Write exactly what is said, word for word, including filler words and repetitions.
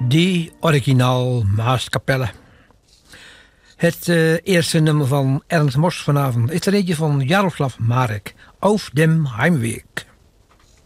Die originaal Maaskapelle. Het uh, eerste nummer van Ernst Mos vanavond is er eentje van Jaroslav Marek, Auf dem Heimweg.